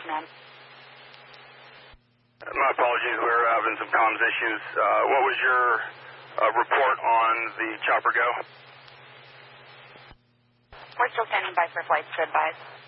ma'am. My apologies, we were having some comms issues. What was your report on the chopper go? We're still standing by for flights to advise.